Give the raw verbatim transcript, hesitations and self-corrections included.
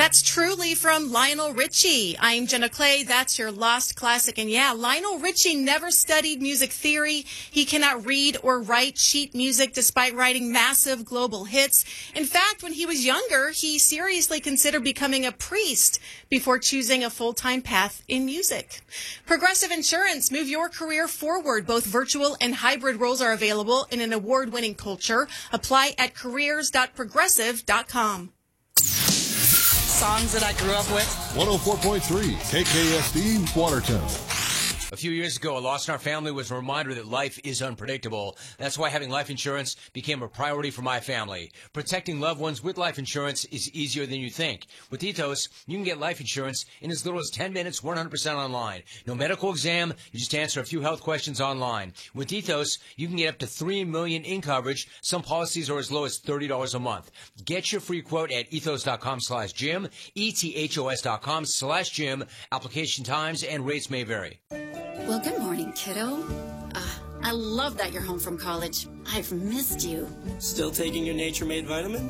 That's Truly from Lionel Richie. I'm Jenna Clay. That's your lost classic. And yeah, Lionel Richie never studied music theory. He cannot read or write sheet music despite writing massive global hits. In fact, when he was younger, he seriously considered becoming a priest before choosing a full-time path in music. Progressive Insurance, move your career forward. Both virtual and hybrid roles are available in an award-winning culture. Apply at careers dot progressive dot com. Songs that I grew up with. one oh four point three K K S D Watertown. A few years ago, a loss in our family was a reminder that life is unpredictable. That's why having life insurance became a priority for my family. Protecting loved ones with life insurance is easier than you think. With Ethos, you can get life insurance in as little as ten minutes, one hundred percent online. No medical exam, you just answer a few health questions online. With Ethos, you can get up to three million dollars in coverage. Some policies are as low as thirty dollars a month. Get your free quote at ethos.com slash Jim, E-T-H-O-S dot com slash Jim. Application times and rates may vary. Well, good morning, kiddo. Uh, I love that you're home from college. I've missed you. Still taking your Nature Made vitamin?